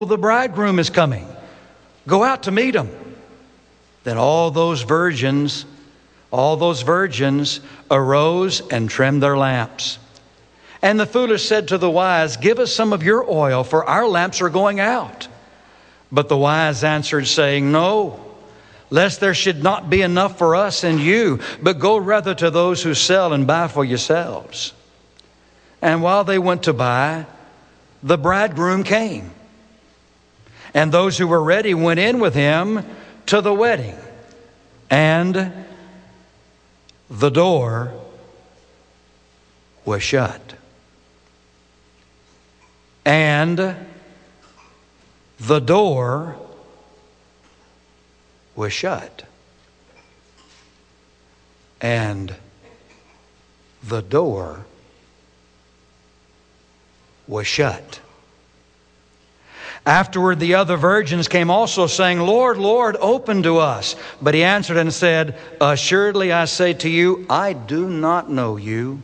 the bridegroom is coming. Go out to meet him. Then all those virgins arose and trimmed their lamps. And the foolish said to the wise, give us some of your oil, for our lamps are going out. But the wise answered, saying, no, lest there should not be enough for us and you, but go rather to those who sell and buy for yourselves. And while they went to buy, the bridegroom came. And those who were ready went in with him to the wedding. And the door was shut. And the door was shut. And the door was shut. Afterward, the other virgins came also, saying, Lord, Lord, open to us. But he answered and said, assuredly I say to you, I do not know you.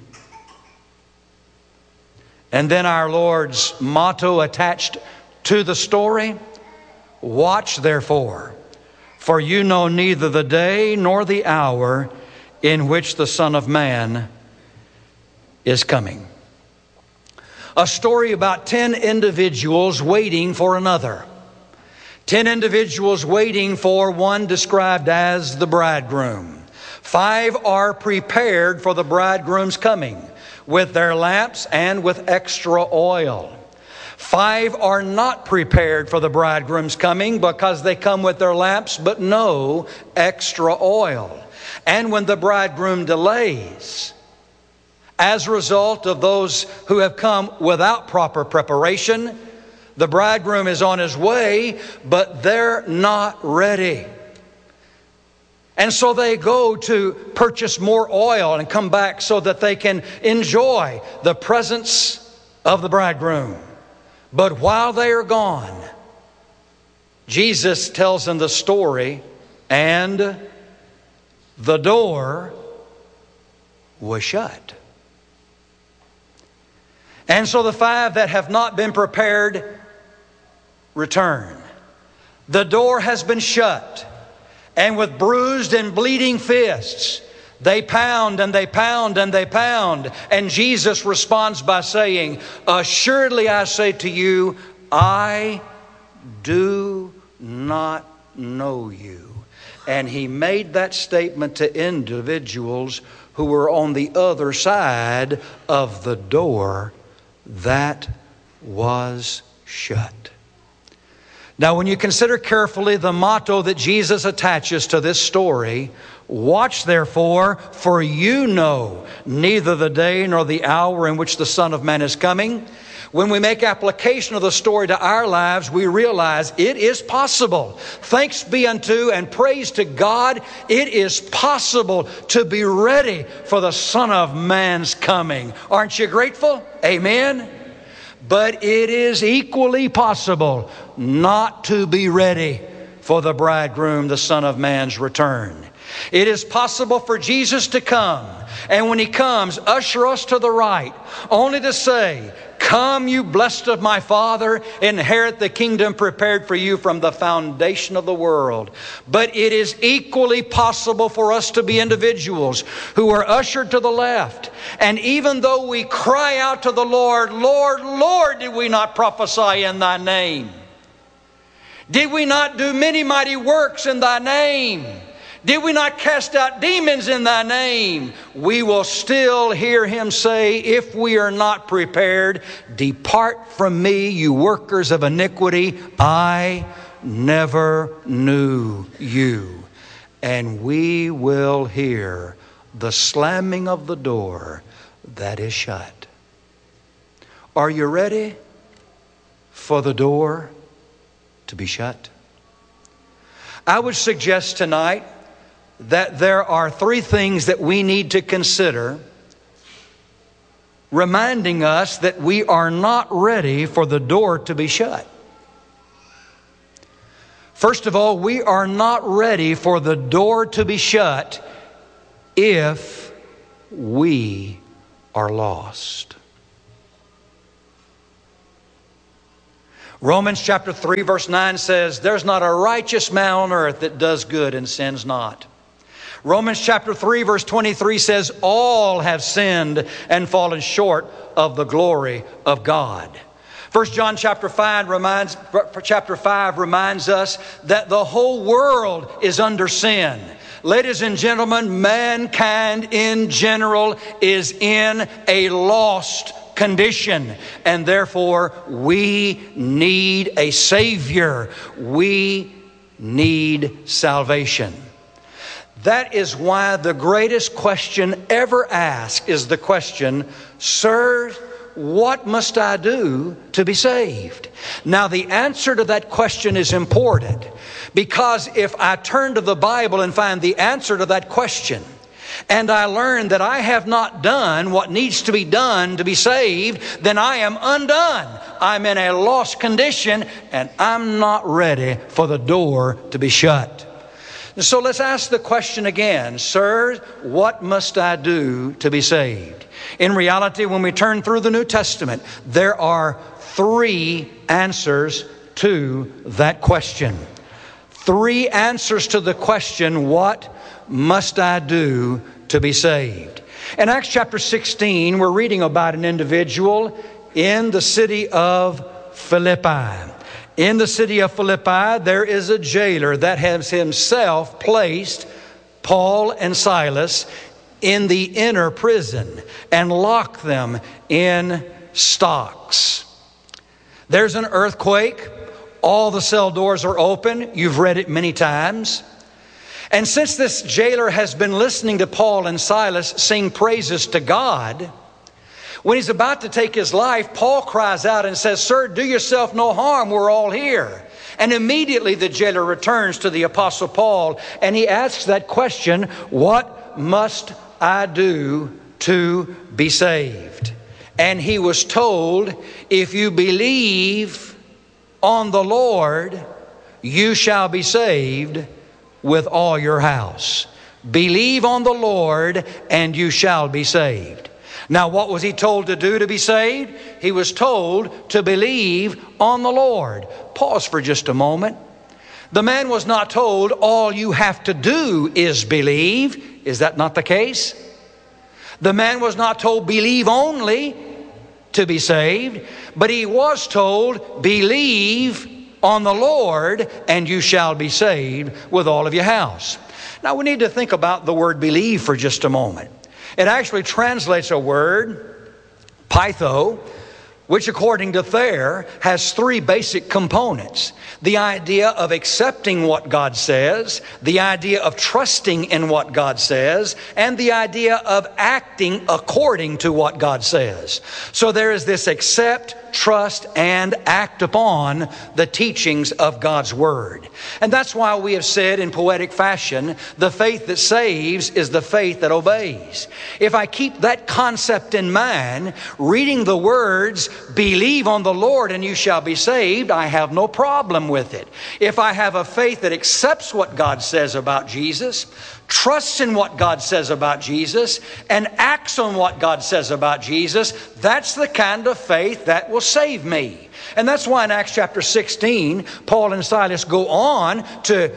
And then our Lord's motto attached to the story, watch therefore, for you know neither the day nor the hour in which the Son of Man is coming. A story about 10 individuals waiting for another. 10 individuals waiting for one described as the bridegroom. 5 are prepared for the bridegroom's coming with their lamps and with extra oil. 5 are not prepared for the bridegroom's coming because they come with their lamps but no extra oil. And when the bridegroom delays, as a result of those who have come without proper preparation, the bridegroom is on his way, but they're not ready. And so they go to purchase more oil and come back so that they can enjoy the presence of the bridegroom. But while they are gone, Jesus tells them the story, and the door was shut. And so the 5 that have not been prepared return. The door has been shut. And with bruised and bleeding fists, they pound and they pound and they pound. And Jesus responds by saying, assuredly I say to you, I do not know you. And he made that statement to individuals who were on the other side of the door that was shut. Now, when you consider carefully the motto that Jesus attaches to this story, watch therefore, for you know neither the day nor the hour in which the Son of Man is coming. When we make application of the story to our lives, we realize it is possible. Thanks be unto and praise to God, it is possible to be ready for the Son of Man's coming. Aren't you grateful? Amen. But it is equally possible not to be ready for the bridegroom, the Son of Man's return. It is possible for Jesus to come, and when he comes, usher us to the right, only to say, come, you blessed of my Father, inherit the kingdom prepared for you from the foundation of the world. But it is equally possible for us to be individuals who are ushered to the left. And even though we cry out to the Lord, Lord, Lord, did we not prophesy in thy name? Did we not do many mighty works in thy name? Did we not cast out demons in thy name? We will still hear him say, if we are not prepared, depart from me, you workers of iniquity. I never knew you. And we will hear the slamming of the door that is shut. Are you ready for the door to be shut? I would suggest tonight that there are 3 things that we need to consider, reminding us that we are not ready for the door to be shut. First of all, we are not ready for the door to be shut if we are lost. Romans chapter 3 verse 9 says, there's not a righteous man on earth that does good and sins not. Romans chapter 3 verse 23 says, all have sinned and fallen short of the glory of God. 1 John chapter 5 reminds us that the whole world is under sin. Ladies and gentlemen, mankind in general is in a lost condition, and therefore we need a Savior. We need salvation. That is why the greatest question ever asked is the question, Sir, what must I do to be saved? Now, the answer to that question is important, because if I turn to the Bible and find the answer to that question, and I learn that I have not done what needs to be done to be saved, then I am undone. I'm in a lost condition, and I'm not ready for the door to be shut. So let's ask the question again, Sir, what must I do to be saved? In reality, when we turn through the New Testament, there are 3 answers to that question. 3 answers to the question, what must I do to be saved? In Acts chapter 16, we're reading about an individual in the city of Philippi. In the city of Philippi, there is a jailer that has himself placed Paul and Silas in the inner prison and locked them in stocks. There's an earthquake. All the cell doors are open. You've read it many times. And since this jailer has been listening to Paul and Silas sing praises to God, when he's about to take his life, Paul cries out and says, Sir, do yourself no harm. We're all here. And immediately the jailer returns to the Apostle Paul and he asks that question, what must I do to be saved? And he was told, if you believe on the Lord, you shall be saved with all your house. Believe on the Lord and you shall be saved. Now, what was he told to do to be saved? He was told to believe on the Lord. Pause for just a moment. The man was not told all you have to do is believe. Is that not the case? The man was not told believe only to be saved, but he was told believe on the Lord and you shall be saved with all of your house. Now, we need to think about the word believe for just a moment. It actually translates a word, pytho, which according to Thayer has 3 basic components. The idea of accepting what God says, the idea of trusting in what God says, and the idea of acting according to what God says. So there is this accept, trust, and act upon the teachings of God's Word. And that's why we have said in poetic fashion, the faith that saves is the faith that obeys. If I keep that concept in mind, reading the words, believe on the Lord and you shall be saved, I have no problem with it. If I have a faith that accepts what God says about Jesus, trusts in what God says about Jesus, and acts on what God says about Jesus, that's the kind of faith that will save me. And that's why in Acts chapter 16, Paul and Silas go on to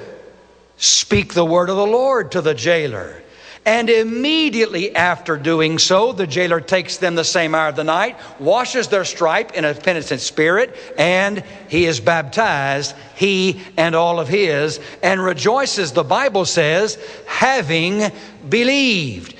speak the word of the Lord to the jailer. And immediately after doing so, the jailer takes them the same hour of the night, washes their stripe in a penitent spirit, and he is baptized, he and all of his, and rejoices, the Bible says, having believed.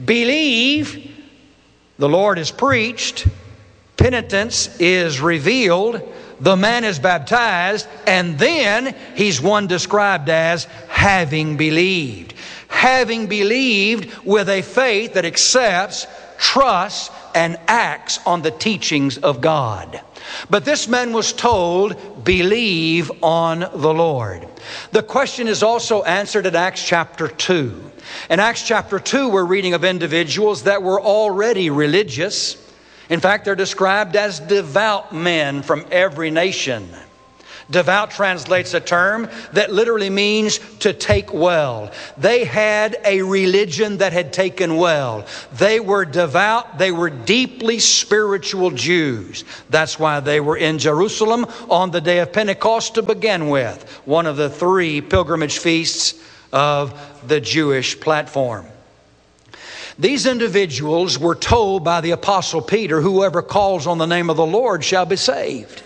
Believe, the Lord is preached, penitence is revealed, the man is baptized, and then he's one described as having believed. Having believed with a faith that accepts, trusts, and acts on the teachings of God. But this man was told, believe on the Lord. The question is also answered in Acts chapter 2. In Acts chapter 2, we're reading of individuals that were already religious. In fact, they're described as devout men from every nation. Devout translates a term that literally means to take well. They had a religion that had taken well. They were devout. They were deeply spiritual Jews. That's why they were in Jerusalem on the day of Pentecost to begin with, one of the 3 pilgrimage feasts of the Jewish platform. These individuals were told by the Apostle Peter, whoever calls on the name of the Lord shall be saved.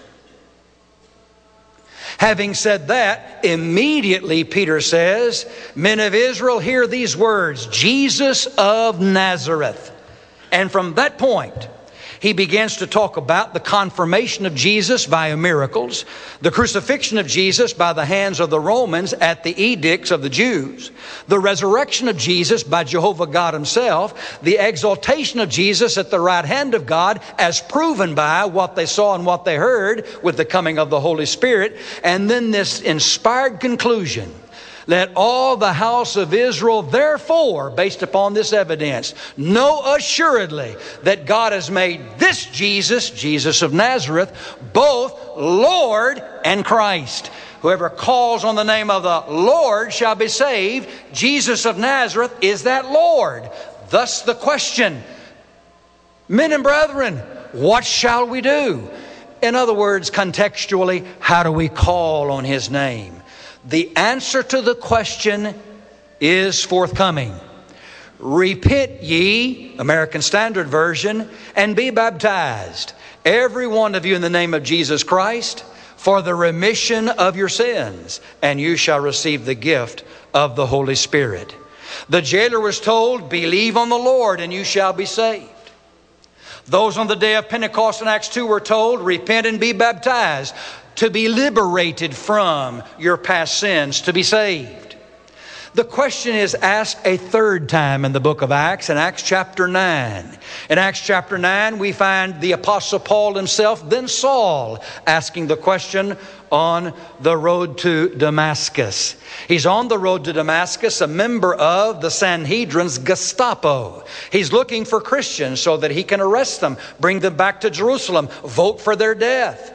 Having said that, immediately Peter says, men of Israel, hear these words, Jesus of Nazareth. And from that point, he begins to talk about the confirmation of Jesus via miracles, the crucifixion of Jesus by the hands of the Romans at the edicts of the Jews, the resurrection of Jesus by Jehovah God himself, the exaltation of Jesus at the right hand of God as proven by what they saw and what they heard with the coming of the Holy Spirit, and then this inspired conclusion. Let all the house of Israel, therefore, based upon this evidence, know assuredly that God has made this Jesus, Jesus of Nazareth, both Lord and Christ. Whoever calls on the name of the Lord shall be saved. Jesus of Nazareth is that Lord. Thus the question, men and brethren, what shall we do? In other words, contextually, how do we call on His name? The answer to the question is forthcoming. Repent ye, American Standard Version, and be baptized, every one of you in the name of Jesus Christ, for the remission of your sins, and you shall receive the gift of the Holy Spirit. The jailer was told, believe on the Lord, and you shall be saved. Those on the day of Pentecost in Acts 2 were told, repent and be baptized, to be liberated from your past sins, to be saved. The question is asked a third time in the book of Acts, in Acts chapter 9. In Acts chapter 9, we find the Apostle Paul himself, then Saul, asking the question on the road to Damascus. He's on the road to Damascus, a member of the Sanhedrin's Gestapo. He's looking for Christians so that he can arrest them, bring them back to Jerusalem, vote for their death.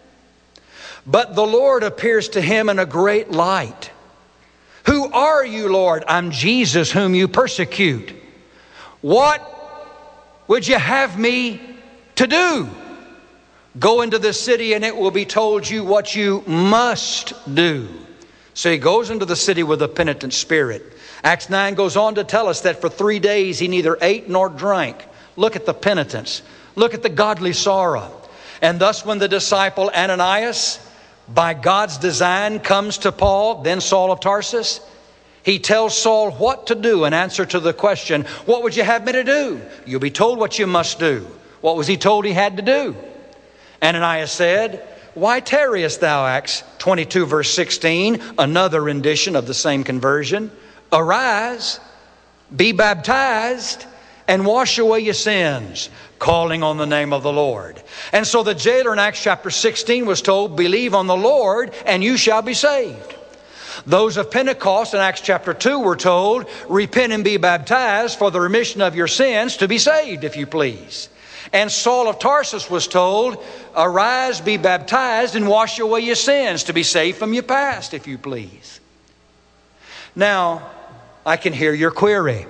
But the Lord appears to him in a great light. Who are you, Lord? I'm Jesus whom you persecute. What would you have me to do? Go into the city and it will be told you what you must do. So he goes into the city with a penitent spirit. Acts 9 goes on to tell us that for 3 days he neither ate nor drank. Look at the penitence. Look at the godly sorrow. And thus when the disciple Ananias, by God's design, comes to Paul, then Saul of Tarsus, he tells Saul what to do in answer to the question, what would you have me to do? You'll be told what you must do. What was he told he had to do? Ananias said, why tarriest thou? Acts 22 verse 16, another rendition of the same conversion. Arise, be baptized, and wash away your sins, calling on the name of the Lord. And so the jailer in Acts chapter 16 was told, believe on the Lord and you shall be saved. Those of Pentecost in Acts chapter 2 were told, repent and be baptized for the remission of your sins, to be saved, if you please. And Saul of Tarsus was told, arise, be baptized, and wash away your sins, to be saved from your past, if you please. Now, I can hear your query.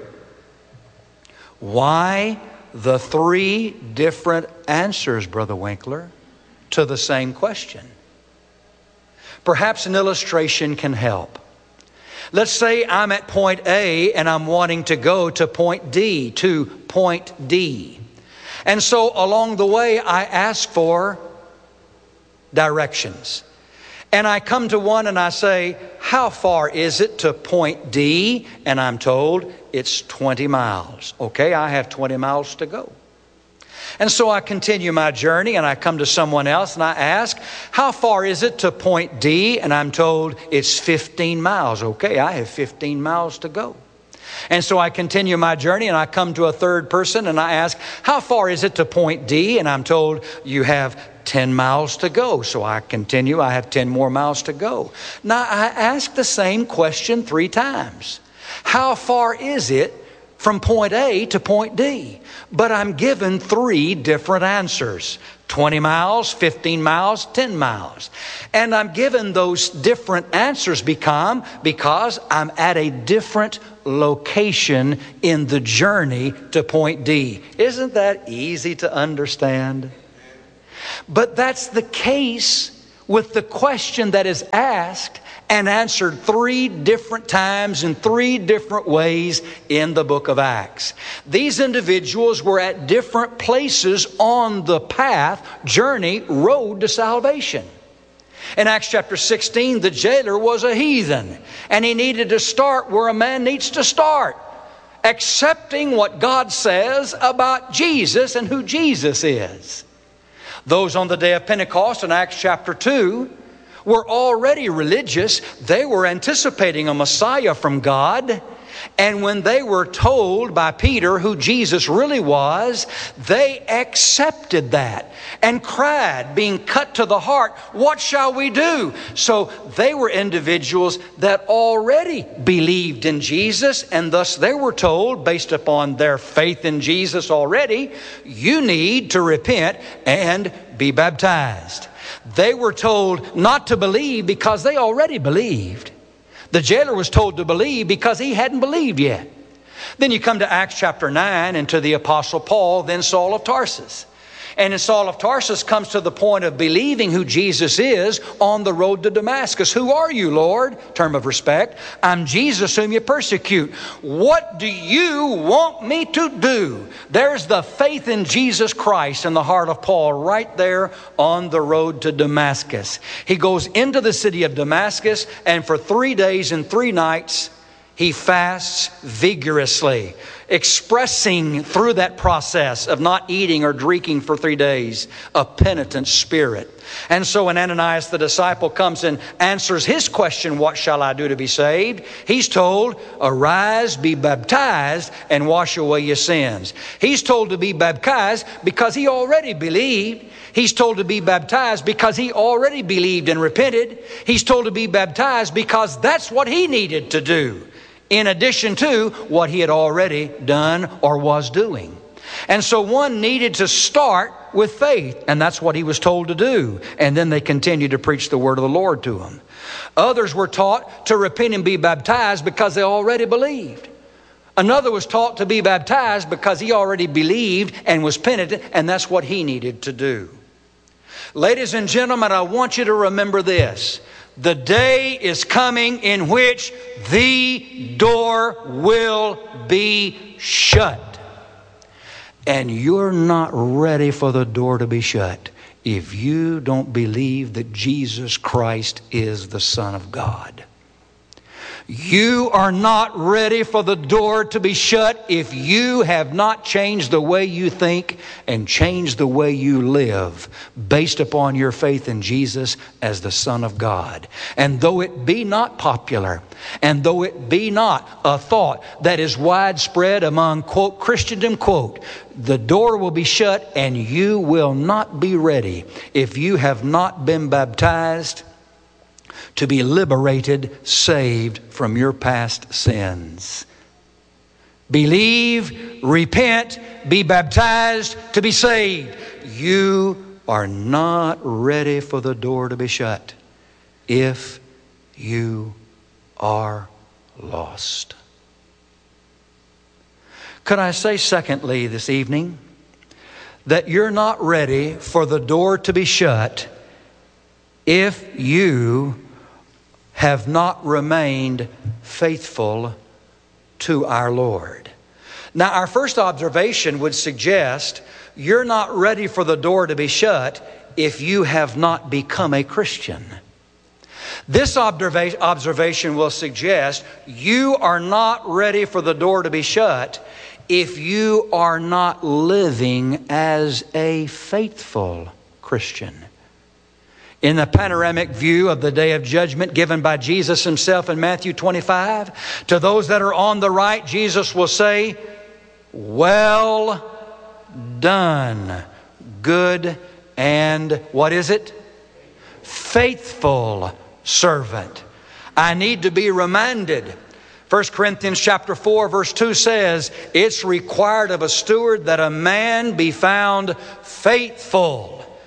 Why the 3 different answers, Brother Winkler, to the same question? Perhaps an illustration can help. Let's say I'm at point A and I'm wanting to go to point D, to point D. And so along the way I ask for directions. And I come to one and I say, how far is it to point D? And I'm told it's 20 miles. Okay, I have 20 miles to go. And so I continue my journey and I come to someone else and I ask, how far is it to point D? And I'm told it's 15 miles. Okay, I have 15 miles to go. And so I continue my journey and I come to a third person and I ask, how far is it to point D? And I'm told you have 10 miles to go. So I continue, I have 10 more miles to go. Now I ask the same question 3 times. How far is it from point A to point D? But I'm given 3 different answers. 20 miles, 15 miles, 10 miles. And I'm given those different answers because I'm at a different location in the journey to point D. Isn't that easy to understand? But that's the case with the question that is asked and answered 3 different times in 3 different ways in the book of Acts. These individuals were at different places on the path, journey, road to salvation. In Acts chapter 16, the jailer was a heathen, and he needed to start where a man needs to start, accepting what God says about Jesus and who Jesus is. Those on the day of Pentecost in Acts chapter 2 were already religious. They were anticipating a Messiah from God. And when they were told by Peter who Jesus really was, they accepted that and cried, being cut to the heart, "What shall we do?" So they were individuals that already believed in Jesus, and thus they were told, based upon their faith in Jesus already, you need to repent and be baptized. They were told not to believe because they already believed. The jailer was told to believe because he hadn't believed yet. Then you come to Acts chapter 9 and to the Apostle Paul, then Saul of Tarsus. And Saul of Tarsus comes to the point of believing who Jesus is on the road to Damascus. "Who are you, Lord?" Term of respect. "I'm Jesus whom you persecute." "What do you want me to do?" There's the faith in Jesus Christ in the heart of Paul right there on the road to Damascus. He goes into the city of Damascus, and for 3 days and 3 nights, he fasts vigorously, expressing through that process of not eating or drinking for 3 days a penitent spirit. And so when Ananias the disciple comes and answers his question, "What shall I do to be saved?" he's told, "Arise, be baptized, and wash away your sins." He's told to be baptized because he already believed. He's told to be baptized because he already believed and repented. He's told to be baptized because that's what he needed to do, in addition to what he had already done or was doing. And so one needed to start with faith, and that's what he was told to do. And then they continued to preach the word of the Lord to him. Others were taught to repent and be baptized because they already believed. Another was taught to be baptized because he already believed and was penitent, and that's what he needed to do. Ladies and gentlemen, I want you to remember this. The day is coming in which the door will be shut. And you're not ready for the door to be shut if you don't believe that Jesus Christ is the Son of God. You are not ready for the door to be shut if you have not changed the way you think and changed the way you live based upon your faith in Jesus as the Son of God. And though it be not popular, and though it be not a thought that is widespread among, quote, Christendom, quote, the door will be shut and you will not be ready if you have not been baptized to be liberated, saved from your past sins. Believe, repent, be baptized to be saved. You are not ready for the door to be shut if you are lost. Could I say secondly this evening that you're not ready for the door to be shut if you have not remained faithful to our Lord. Now, our first observation would suggest you're not ready for the door to be shut if you have not become a Christian. This observation will suggest you are not ready for the door to be shut if you are not living as a faithful Christian. In the panoramic view of the day of judgment given by Jesus himself in Matthew 25, to those that are on the right, Jesus will say, "Well done, good and," what is it? "Faithful servant." I need to be reminded. 1 Corinthians chapter 4 verse 2 says, it's required of a steward that a man be found faithful.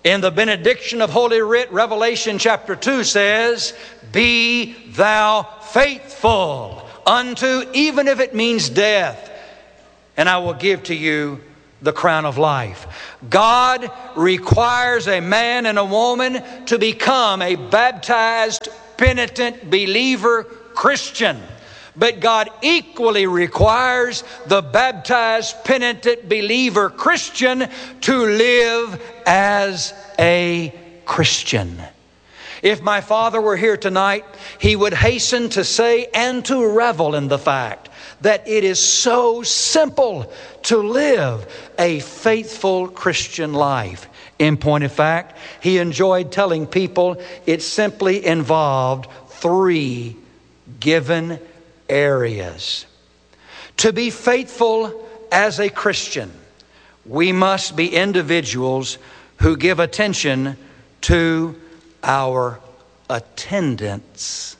In the benediction of Holy Writ, Revelation chapter 2 says, "Be thou faithful unto, even if it means death, and I will give to you the crown of life." God requires a man and a woman to become a baptized, penitent believer Christian. But God equally requires the baptized, penitent believer Christian to live as a Christian. If my Father were here tonight, He would hasten to say and to revel in the fact that it is so simple to live a faithful Christian life. In point of fact, He enjoyed telling people it simply involved 3 given areas. To be faithful as a Christian, we must be individuals who give attention to our attendance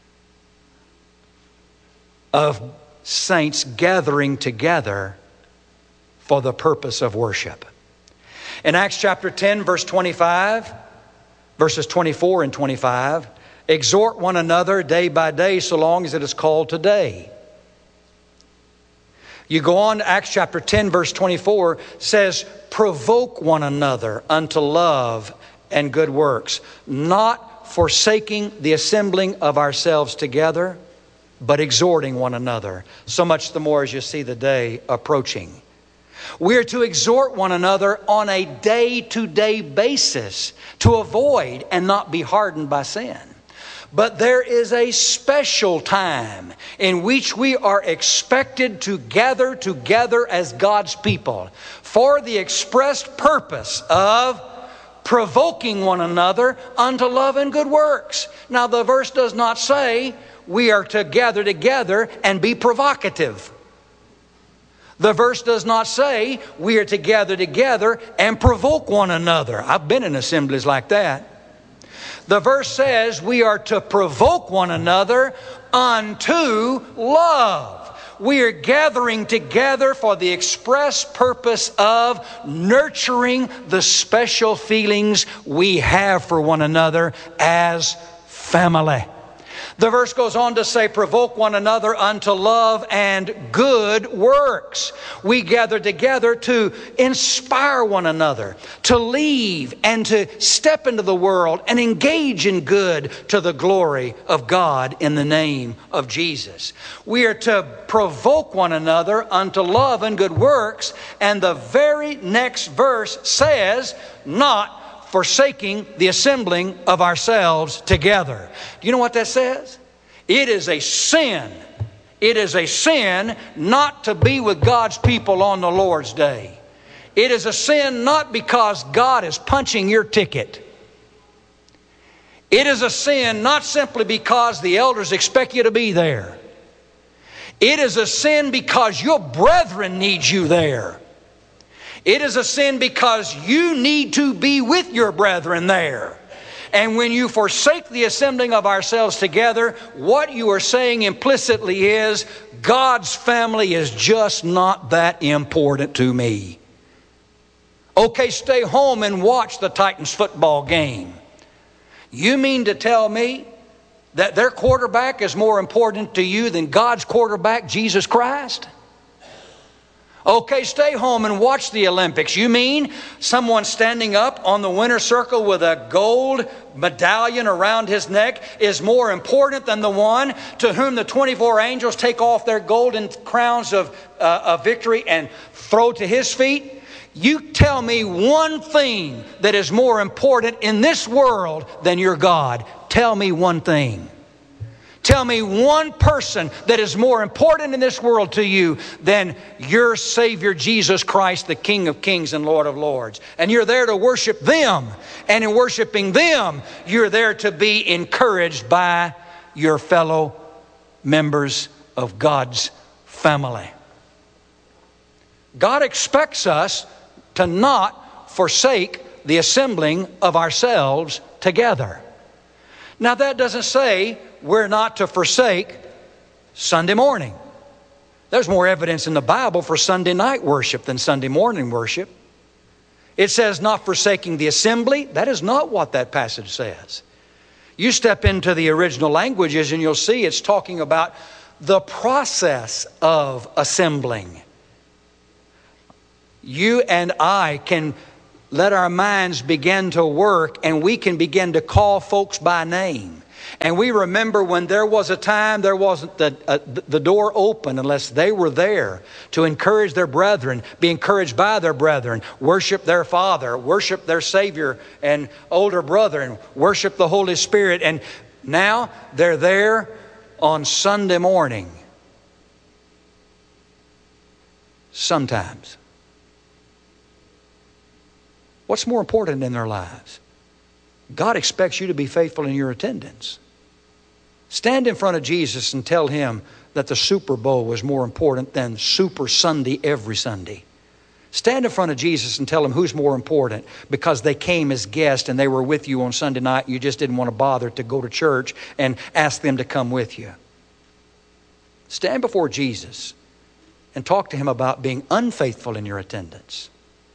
of saints gathering together for the purpose of worship. In Acts chapter 10, verse 25, verses 24 and 25, exhort one another day by day so long as it is called today. You go on to Acts chapter 10, verse 24, says, provoke one another unto love and good works, not forsaking the assembling of ourselves together, but exhorting one another, so much the more as you see the day approaching. We are to exhort one another on a day-to-day basis to avoid and not be hardened by sin. But there is a special time in which we are expected to gather together as God's people for the expressed purpose of provoking one another unto love and good works. Now, the verse does not say we are to gather together and be provocative. The verse does not say we are to gather together and provoke one another. I've been in assemblies like that. The verse says we are to provoke one another unto love. We are gathering together for the express purpose of nurturing the special feelings we have for one another as family. The verse goes on to say, provoke one another unto love and good works. We gather together to inspire one another, to leave and to step into the world and engage in good to the glory of God in the name of Jesus. We are to provoke one another unto love and good works. And the very next verse says, not forsaking the assembling of ourselves together. Do you know what that says? It is a sin. It is a sin not to be with God's people on the Lord's day. It is a sin not because God is punching your ticket. It is a sin not simply because the elders expect you to be there. It is a sin because your brethren need you there. It is a sin because you need to be with your brethren there. And when you forsake the assembling of ourselves together, what you are saying implicitly is, God's family is just not that important to me. Okay, stay home and watch the Titans football game. You mean to tell me that their quarterback is more important to you than God's quarterback, Jesus Christ? Okay, stay home and watch the Olympics. You mean someone standing up on the winner's circle with a gold medallion around his neck is more important than the one to whom the 24 angels take off their golden crowns of victory and throw to his feet? You tell me one thing that is more important in this world than your God. Tell me one thing. Tell me one person that is more important in this world to you than your Savior Jesus Christ, the King of Kings and Lord of Lords. And you're there to worship them. And in worshiping them, you're there to be encouraged by your fellow members of God's family. God expects us to not forsake the assembling of ourselves together. Now, that doesn't say we're not to forsake Sunday morning. There's more evidence in the Bible for Sunday night worship than Sunday morning worship. It says not forsaking the assembly. That is not what that passage says. You step into the original languages and you'll see it's talking about the process of assembling. You and I can let our minds begin to work, and we can begin to call folks by name. And we remember when there was a time there wasn't the door open unless they were there to encourage their brethren, be encouraged by their brethren, worship their Father, worship their Savior and older brother, and worship the Holy Spirit. And now they're there on Sunday morning. Sometimes. What's more important in their lives? God expects you to be faithful in your attendance. Stand in front of Jesus and tell Him that the Super Bowl was more important than Super Sunday every Sunday. Stand in front of Jesus and tell Him who's more important, because they came as guests and they were with you on Sunday night. You just didn't want to bother to go to church and ask them to come with you. Stand before Jesus and talk to Him about being unfaithful in your attendance.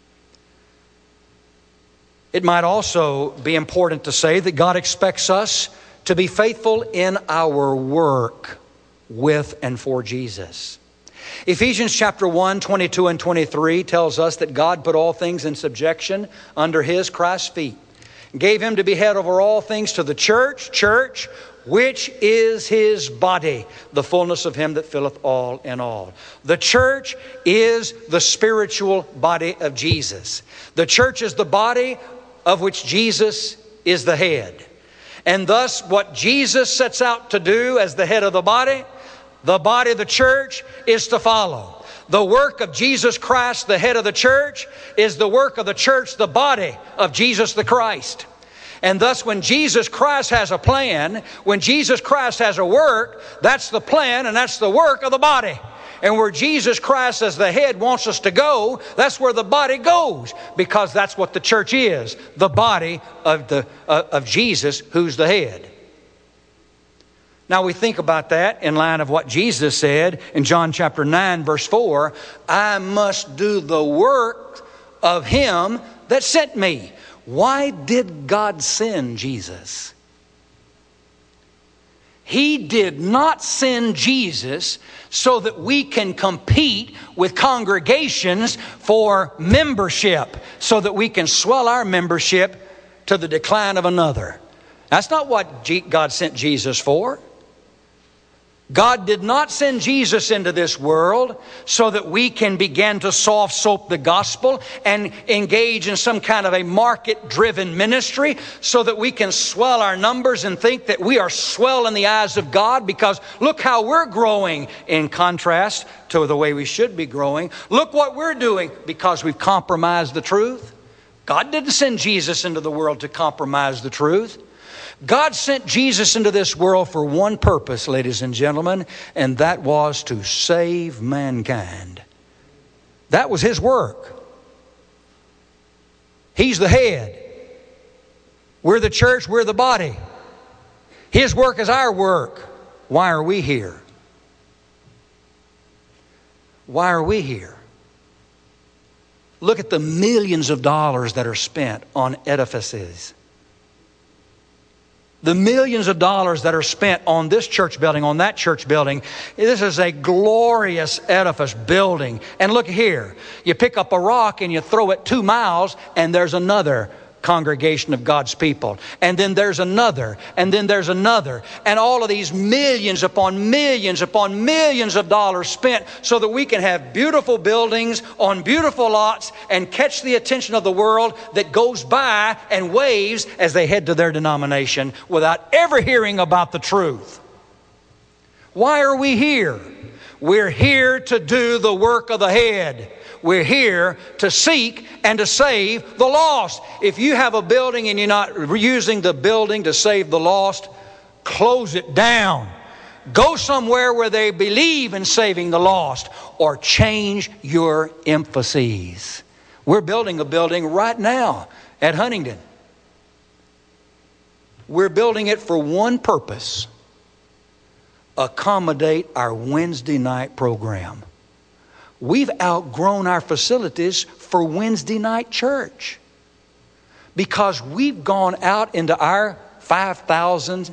It might also be important to say that God expects us to be faithful in our work with and for Jesus. Ephesians chapter 1, 22 and 23 tells us that God put all things in subjection under His, Christ's feet, gave Him to be head over all things to the church, which is His body, the fullness of Him that filleth all in all. The church is the spiritual body of Jesus. The church is the body of which Jesus is the head. And thus, what Jesus sets out to do as the head of the body, the church, is to follow. The work of Jesus Christ, the head of the church, is the work of the church, the body of Jesus the Christ. And thus, when Jesus Christ has a plan, when Jesus Christ has a work, that's the plan and that's the work of the body. And where Jesus Christ as the head wants us to go, that's where the body goes, because that's what the church is, the body of Jesus, who's the head. Now we think about that in line of what Jesus said in John chapter 9 verse 4, I must do the work of Him that sent me. Why did God send Jesus? He did not send Jesus so that we can compete with congregations for membership, so that we can swell our membership to the decline of another. That's not what God sent Jesus for. God did not send Jesus into this world so that we can begin to soft soap the gospel and engage in some kind of a market-driven ministry so that we can swell our numbers and think that we are swell in the eyes of God because look how we're growing in contrast to the way we should be growing. Look what we're doing because we've compromised the truth. God didn't send Jesus into the world to compromise the truth. God sent Jesus into this world for one purpose, ladies and gentlemen, and that was to save mankind. That was His work. He's the head. We're the church, we're the body. His work is our work. Why are we here? Why are we here? Look at the millions of dollars that are spent on edifices. The millions of dollars that are spent on this church building, on that church building. This is a glorious edifice building. And look here, you pick up a rock and you throw it 2 miles and there's another congregation of God's people. And then there's another, and then there's another. And all of these millions upon millions of dollars spent so that we can have beautiful buildings on beautiful lots and catch the attention of the world that goes by and waves as they head to their denomination without ever hearing about the truth. Why are we here? We're here to do the work of the head. We're here to seek and to save the lost. If you have a building and you're not using the building to save the lost, close it down. Go somewhere where they believe in saving the lost, or change your emphases. We're building a building right now at Huntington. We're building it for one purpose: accommodate our Wednesday night program. We've outgrown our facilities for Wednesday night church because we've gone out into our 5,000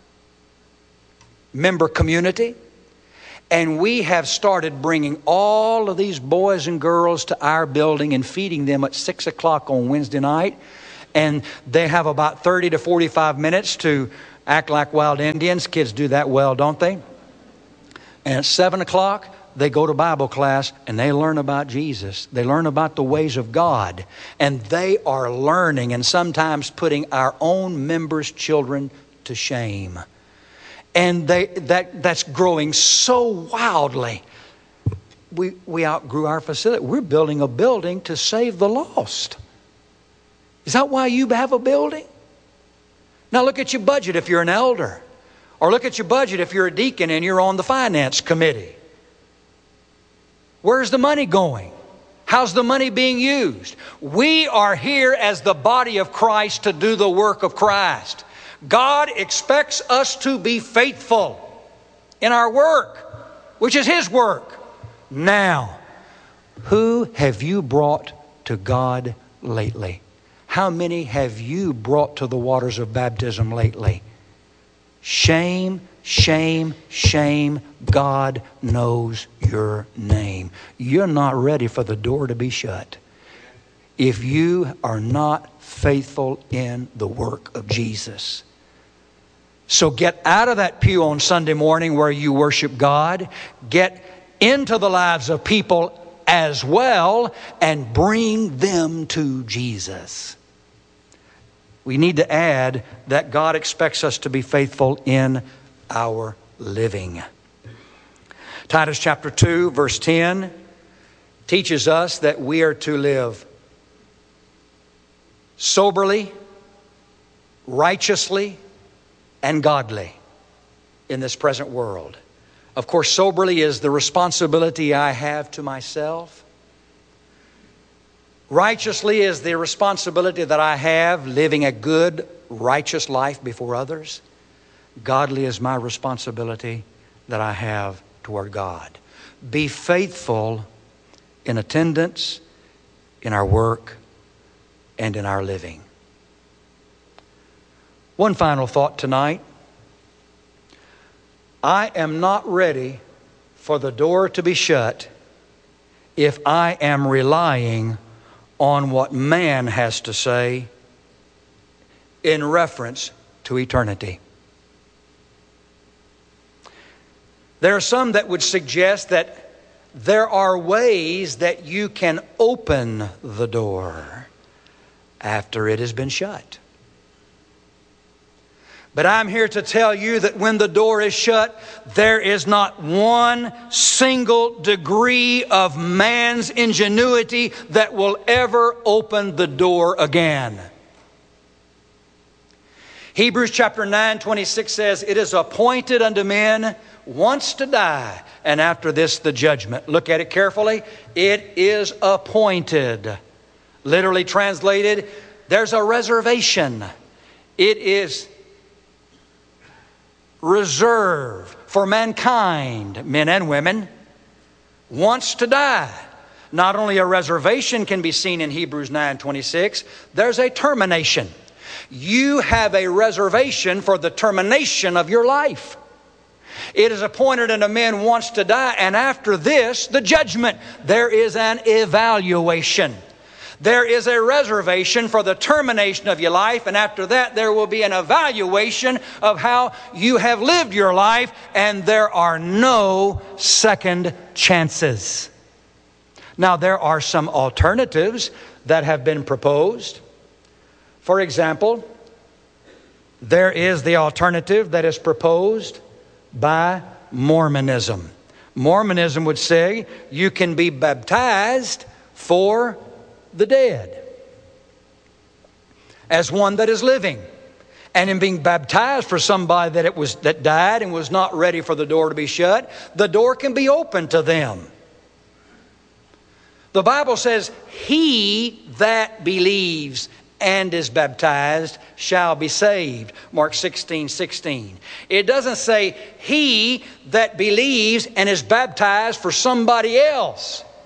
member community, and we have started bringing all of these boys and girls to our building and feeding them at 6 o'clock on Wednesday night. And they have about 30 to 45 minutes to act like wild Indians. Kids do that well, don't they? And at 7 o'clock, they go to Bible class and they learn about Jesus. They learn about the ways of God. And they are learning and sometimes putting our own members' children to shame. And that's growing so wildly. We outgrew our facility. We're building a building to save the lost. Is that why you have a building? Now look at your budget if you're an elder. Or look at your budget if you're a deacon and you're on the finance committee. Where's the money going? How's the money being used? We are here as the body of Christ to do the work of Christ. God expects us to be faithful in our work, which is His work. Now, who have you brought to God lately? How many have you brought to the waters of baptism lately? Shame, shame, shame. God knows your name. You're not ready for the door to be shut if you are not faithful in the work of Jesus. So get out of that pew on Sunday morning where you worship God. Get into the lives of people as well and bring them to Jesus. We need to add that God expects us to be faithful in our living. Titus chapter 2, verse 10 teaches us that we are to live soberly, righteously, and godly in this present world. Of course, soberly is the responsibility I have to myself. Righteously is the responsibility that I have living a good, righteous life before others. Godly is my responsibility that I have toward God. Be faithful in attendance, in our work, and in our living. One final thought tonight. I am not ready for the door to be shut if I am relying on what man has to say in reference to eternity. There are some that would suggest that there are ways that you can open the door after it has been shut. But I'm here to tell you that when the door is shut, there is not one single degree of man's ingenuity that will ever open the door again. Hebrews chapter 9:26 says, "It is appointed unto men once to die, and after this the judgment." Look at it carefully. It is appointed. Literally translated, there's a reservation. It is reserved for mankind, men and women, once to die. Not only a reservation can be seen in Hebrews 9:26, there's a termination. You have a reservation for the termination of your life. It is appointed unto men once to die, and after this, the judgment. There is an evaluation. There is a reservation for the termination of your life, and after that there will be an evaluation of how you have lived your life, and there are no second chances. Now, there are some alternatives that have been proposed. For example, there is the alternative that is proposed by Mormonism. Mormonism would say you can be baptized for the dead as one that is living, and in being baptized for somebody that died and was not ready for the door to be shut, the door can be opened to them. The Bible says, "He that believes and is baptized shall be saved." Mark 16:16. It doesn't say he that believes and is baptized for somebody else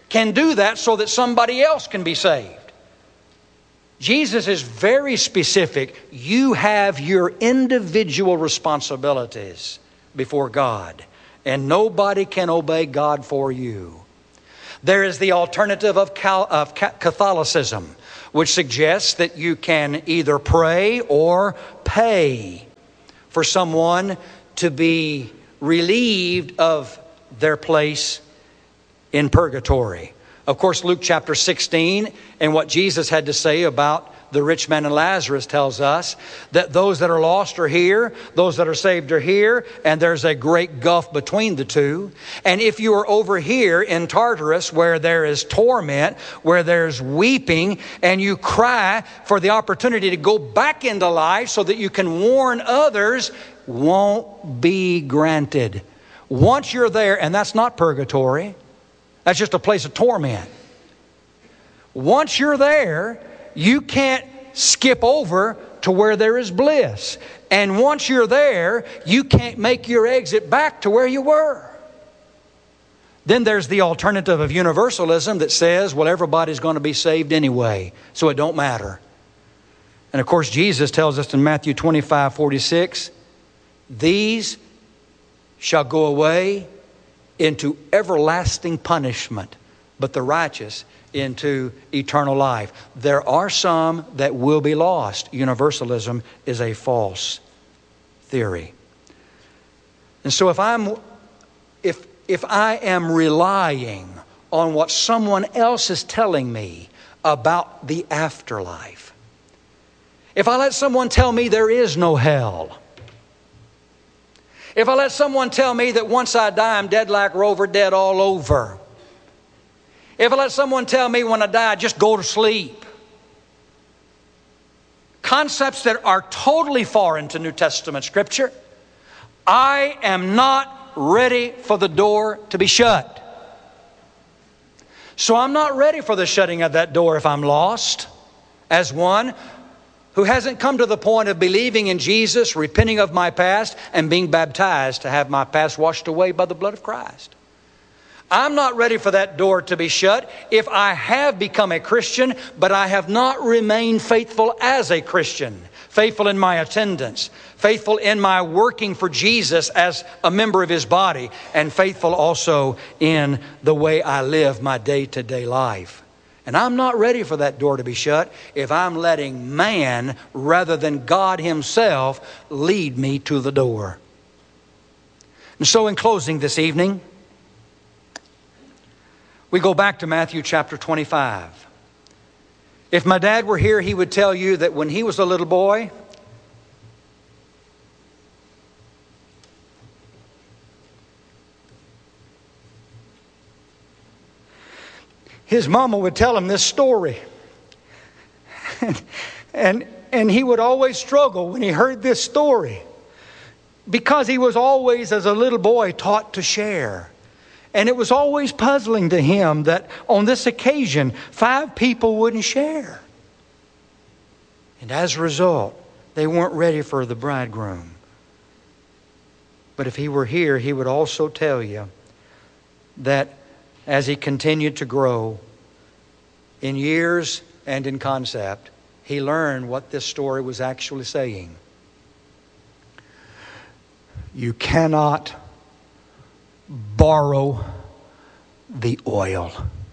can do that so that somebody else can be saved. Jesus is very specific. You have your individual responsibilities before God, and nobody can obey God for you. There is the alternative of Catholicism, which suggests that you can either pray or pay for someone to be relieved of their place in purgatory. Of course, Luke chapter 16 and what Jesus had to say about the rich man and Lazarus tells us that those that are lost are here, those that are saved are here, and there's a great gulf between the two. And if you are over here in Tartarus, where there is torment, where there's weeping, and you cry for the opportunity to go back into life so that you can warn others, won't be granted. Once you're there, and that's not purgatory, that's just a place of torment. Once you're there, you can't skip over to where there is bliss. And once you're there, you can't make your exit back to where you were. Then there's the alternative of universalism that says, well, everybody's going to be saved anyway, so it don't matter. And of course, Jesus tells us in Matthew 25:46, these shall go away into everlasting punishment, but the righteous into eternal life. There are some that will be lost. Universalism is a false theory. And so if I am relying on what someone else is telling me about the afterlife, if I let someone tell me there is no hell, if I let someone tell me that once I die, I'm dead like Rover, dead all over. If I let someone tell me when I die, just go to sleep. Concepts that are totally foreign to New Testament Scripture. I am not ready for the door to be shut. So I'm not ready for the shutting of that door if I'm lost, as one who hasn't come to the point of believing in Jesus, repenting of my past, and being baptized to have my past washed away by the blood of Christ. I'm not ready for that door to be shut if I have become a Christian, but I have not remained faithful as a Christian, faithful in my attendance, faithful in my working for Jesus as a member of His body, and faithful also in the way I live my day-to-day life. And I'm not ready for that door to be shut if I'm letting man, rather than God Himself, lead me to the door. And so in closing this evening, we go back to Matthew chapter 25. If my dad were here, he would tell you that when he was a little boy, his mama would tell him this story. And he would always struggle when he heard this story, because he was always, as a little boy, taught to share. And it was always puzzling to him that on this occasion, 5 people wouldn't share. And as a result, they weren't ready for the bridegroom. But if he were here, he would also tell you that as he continued to grow in years and in concept, he learned what this story was actually saying. You cannot borrow the oil.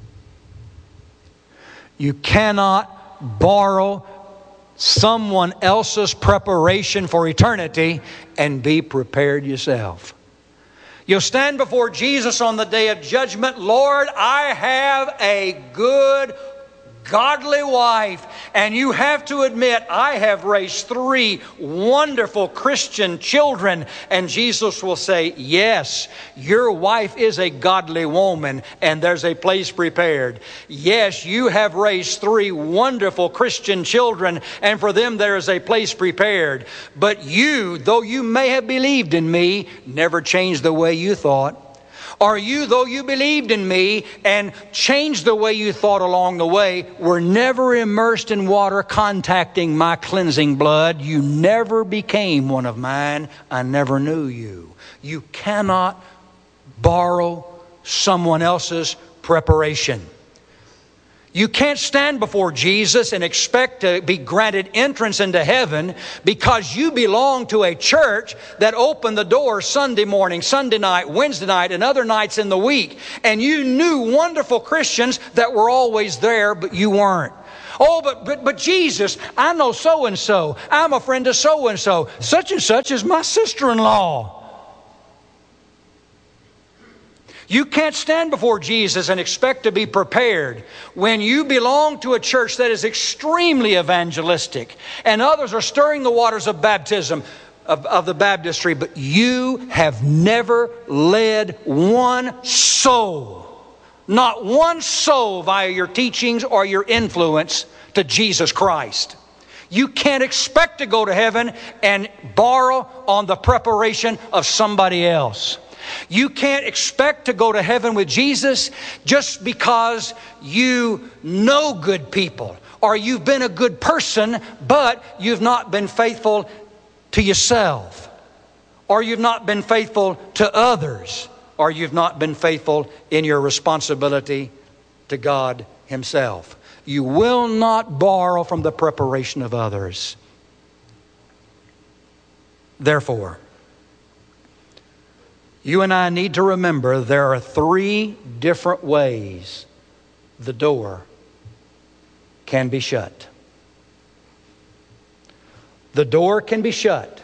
You cannot borrow someone else's preparation for eternity and be prepared yourself. You'll stand before Jesus on the day of judgment. Lord, I have a good, godly wife. And you have to admit, I have raised 3 wonderful Christian children. And Jesus will say, yes, your wife is a godly woman, and there's a place prepared. Yes, you have raised 3 wonderful Christian children, and for them there is a place prepared. But you, though you may have believed in me, never changed the way you thought. Or you, though you believed in me and changed the way you thought along the way, were never immersed in water contacting my cleansing blood. You never became one of mine. I never knew you. You cannot borrow someone else's preparation. You can't stand before Jesus and expect to be granted entrance into heaven because you belong to a church that opened the doors Sunday morning, Sunday night, Wednesday night, and other nights in the week. And you knew wonderful Christians that were always there, but you weren't. Oh, but Jesus, I know so-and-so. I'm a friend of so-and-so. Such and such is my sister-in-law. You can't stand before Jesus and expect to be prepared when you belong to a church that is extremely evangelistic and others are stirring the waters of baptism, of the baptistry, but you have never led one soul, not one soul via your teachings or your influence to Jesus Christ. You can't expect to go to heaven and borrow on the preparation of somebody else. You can't expect to go to heaven with Jesus just because you know good people or you've been a good person, but you've not been faithful to yourself, or you've not been faithful to others, or you've not been faithful in your responsibility to God Himself. You will not borrow from the preparation of others. Therefore, you and I need to remember there are 3 different ways the door can be shut. The door can be shut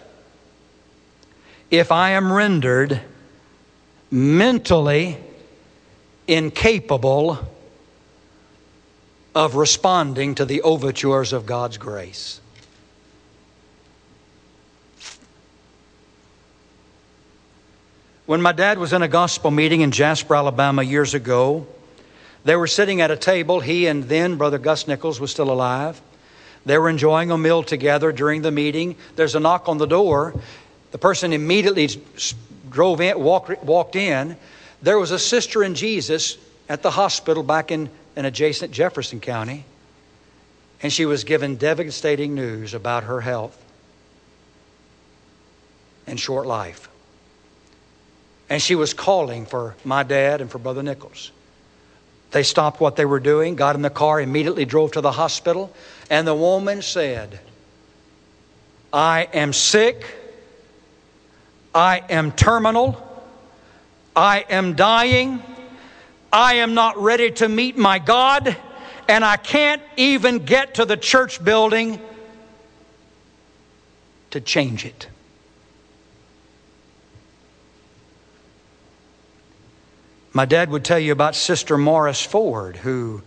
if I am rendered mentally incapable of responding to the overtures of God's grace. When my dad was in a gospel meeting in Jasper, Alabama years ago, they were sitting at a table. He and then Brother Gus Nichols was still alive. They were enjoying a meal together during the meeting. There's a knock on the door. The person immediately walked in. There was a sister in Jesus at the hospital back in adjacent Jefferson County. And she was given devastating news about her health and short life. And she was calling for my dad and for Brother Nichols. They stopped what they were doing, got in the car, immediately drove to the hospital. And the woman said, I am sick. I am terminal. I am dying. I am not ready to meet my God. And I can't even get to the church building to change it. My dad would tell you about Sister Morris Ford, who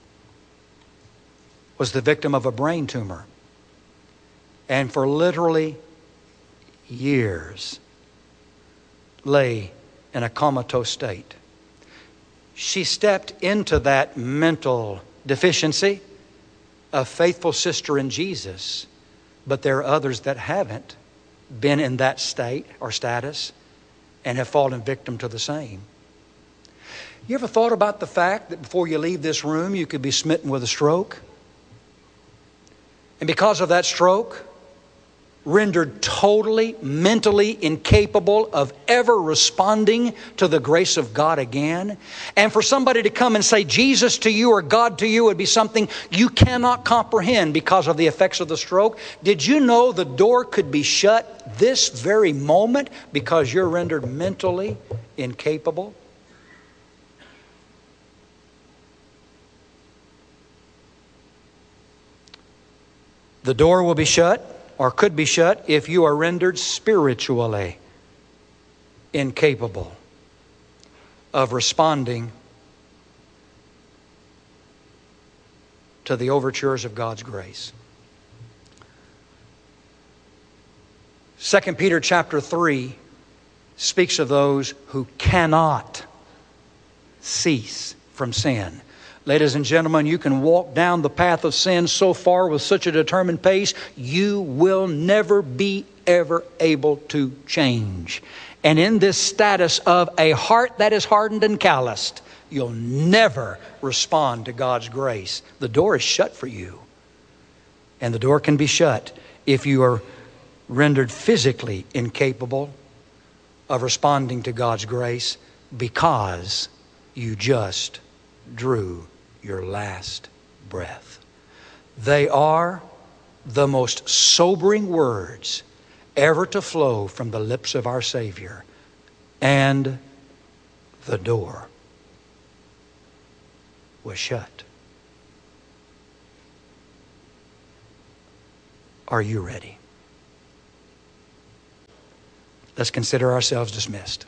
was the victim of a brain tumor. And for literally years lay in a comatose state. She stepped into that mental deficiency, a faithful sister in Jesus. But there are others that haven't been in that state or status and have fallen victim to the same. You ever thought about the fact that before you leave this room, you could be smitten with a stroke? And because of that stroke, rendered totally mentally incapable of ever responding to the grace of God again. And for somebody to come and say Jesus to you or God to you would be something you cannot comprehend because of the effects of the stroke. Did you know the door could be shut this very moment because you're rendered mentally incapable? The door will be shut, or could be shut, if you are rendered spiritually incapable of responding to the overtures of God's grace. 2 Peter chapter 3 speaks of those who cannot cease from sin. Ladies and gentlemen, you can walk down the path of sin so far with such a determined pace, you will never be ever able to change. And in this status of a heart that is hardened and calloused, you'll never respond to God's grace. The door is shut for you. And the door can be shut if you are rendered physically incapable of responding to God's grace because you just drew your last breath. They are the most sobering words ever to flow from the lips of our Savior. And the door was shut. Are you ready? Let's consider ourselves dismissed.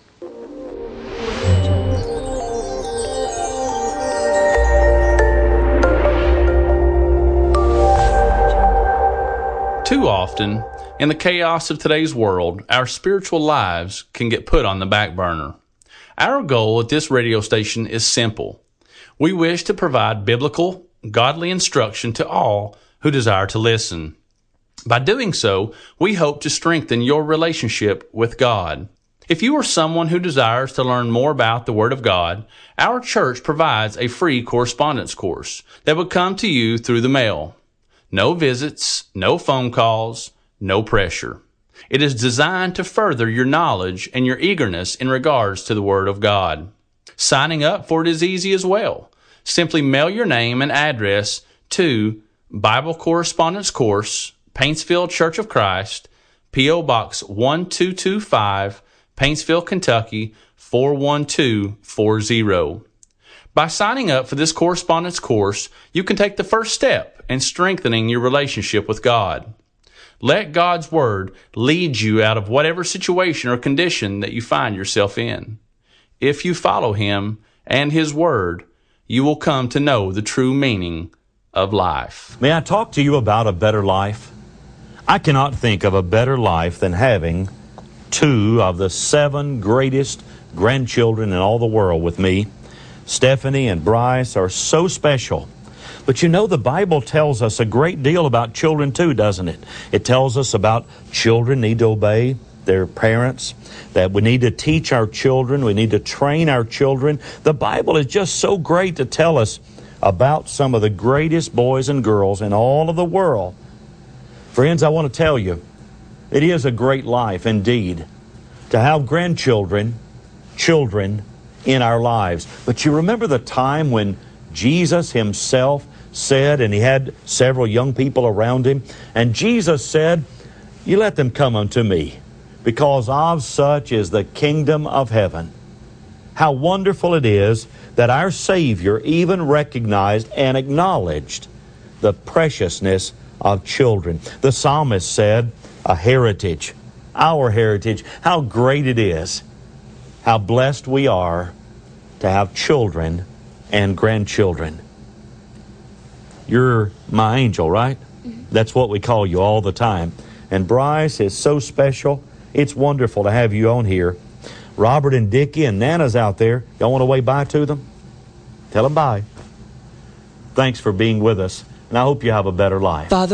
Too often, in the chaos of today's world, our spiritual lives can get put on the back burner. Our goal at this radio station is simple. We wish to provide biblical, godly instruction to all who desire to listen. By doing so, we hope to strengthen your relationship with God. If you are someone who desires to learn more about the Word of God, our church provides a free correspondence course that would come to you through the mail. No visits, no phone calls, no pressure. It is designed to further your knowledge and your eagerness in regards to the Word of God. Signing up for it is easy as well. Simply mail your name and address to Bible Correspondence Course, Paintsville Church of Christ, P.O. Box 1225, Paintsville, Kentucky 41240. By signing up for this correspondence course, you can take the first step in strengthening your relationship with God. Let God's Word lead you out of whatever situation or condition that you find yourself in. If you follow Him and His Word, you will come to know the true meaning of life. May I talk to you about a better life? I cannot think of a better life than having 2 of the 7 greatest grandchildren in all the world with me. Stephanie and Bryce are so special. But you know, the Bible tells us a great deal about children too, doesn't it? It tells us about children need to obey their parents, that we need to teach our children, we need to train our children. The Bible is just so great to tell us about some of the greatest boys and girls in all of the world. Friends, I want to tell you, it is a great life indeed to have grandchildren, children in our lives. But you remember the time when Jesus Himself said, and He had several young people around Him, and Jesus said, "You let them come unto me, because of such is the kingdom of heaven." How wonderful it is that our Savior even recognized and acknowledged the preciousness of children. The psalmist said, a heritage, our heritage. How great it is, how blessed we are to have children and grandchildren. You're my angel, right? Mm-hmm. That's what we call you all the time. And Bryce is so special. It's wonderful to have you on here. Robert and Dickie and Nana's out there. Y'all want to wave bye to them? Tell them bye. Thanks for being with us, and I hope you have a better life. Father,